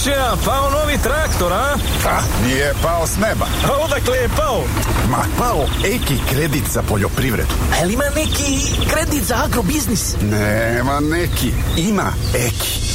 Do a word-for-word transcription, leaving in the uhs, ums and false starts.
Komšija, pao novi traktor, a? Ha, nije pao s neba. A odakle je pao? Ma, pao Eki kredit za poljoprivredu. A li ima neki kredit za agrobiznis? Nema neki, ima Eki.